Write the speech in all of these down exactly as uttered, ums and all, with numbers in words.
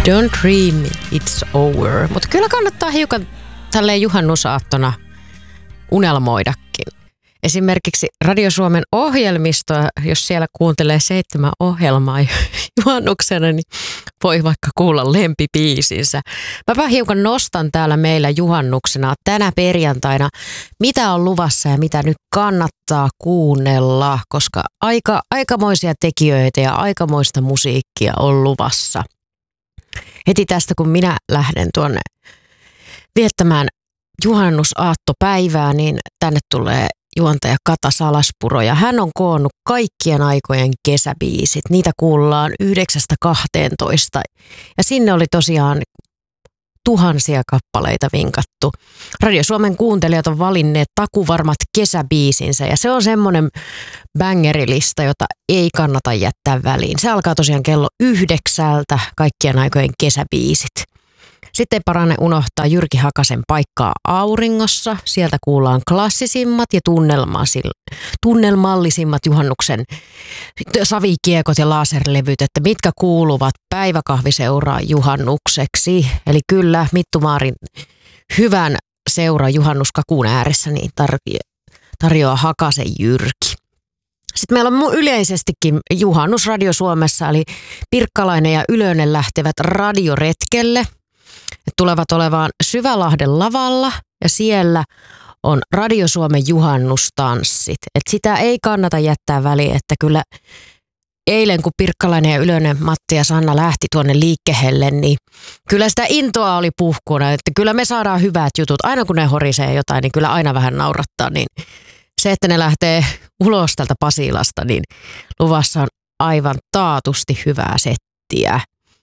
Don't dream it's over. Mutta kyllä kannattaa hiukan tälleen juhannusaattona unelmoidakin. Esimerkiksi Radio Suomen ohjelmistoa, jos siellä kuuntelee seitsemän ohjelmaa juhannuksena, niin voi vaikka kuulla lempibiisinsä. Mäpä hiukan nostan täällä meillä juhannuksena tänä perjantaina, mitä on luvassa ja mitä nyt kannattaa kuunnella, koska aika, aikamoisia tekijöitä ja aikamoista musiikkia on luvassa. Heti tästä, kun minä lähden tuonne viettämään juhannusaattopäivää, niin tänne tulee juontaja Kata Salaspuro ja hän on koonnut kaikkien aikojen kesäbiisit. Niitä kuullaan yhdeksästä kahteentoista ja sinne oli tosiaan tuhansia kappaleita vinkattu. Radio Suomen kuuntelijat on valinneet takuvarmat kesäbiisinsä ja se on semmoinen bangerilista, jota ei kannata jättää väliin. Se alkaa tosiaan kello yhdeksältä kaikkien aikojen kesäbiisit. Sitten ei parane unohtaa Jyrki Hakasen Paikkaa auringossa. Sieltä kuullaan klassisimmat ja tunnelmallisimmat juhannuksen savikiekot ja laserlevyt, että mitkä kuuluvat päiväkahviseuraa juhannukseksi. Eli kyllä Mittu Maarin hyvän seura juhannuskakuun ääressä niin tar- tarjoaa Hakasen Jyrki. Sitten meillä on yleisestikin juhannusradio Suomessa, eli Pirkkalainen ja Ylönen lähtevät radioretkelle. Tulevat olevaan Syvälahden lavalla ja siellä on Radio Suomen juhannustanssit. Et sitä ei kannata jättää väliin, että kyllä eilen kun Pirkkalainen ja Ylönen, Matti ja Sanna lähti tuonne liikkeelle, niin kyllä sitä intoa oli puhkuna. Että kyllä me saadaan hyvät jutut. Aina kun ne horisee jotain, niin kyllä aina vähän naurattaa. Niin se, että ne lähtee ulos tältä Pasilasta, niin luvassa on aivan taatusti hyvää settiä.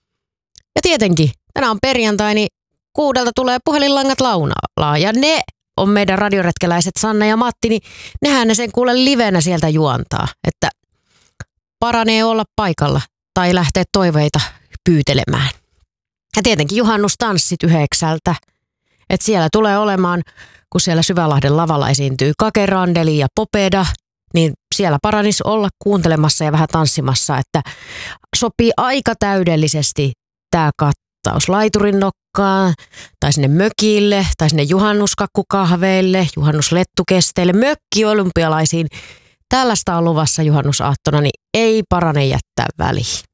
Ja tietenkin tänään on perjantai, niin kuudelta tulee puhelinlangat launaa. Ja ne on meidän radioretkeläiset Sanna ja Matti, niin nehän ne sen kuule livenä sieltä juontaa. Että paranee olla paikalla tai lähteä toiveita pyytelemään. Ja tietenkin juhannustanssit yhdeksältä. Että siellä tulee olemaan, kun siellä Syvälahden lavalla esiintyy Kake Randeli ja Popeda, niin siellä paranisi olla kuuntelemassa ja vähän tanssimassa. Että sopii aika täydellisesti tämä katto. Laiturin nokkaan, tai sinne mökille, tai sinne juhannuskakkukahveille, juhannuslettukesteille, mökkiolympialaisiin. Tällaista on luvassa juhannusaattona, niin ei parane jättää väliin.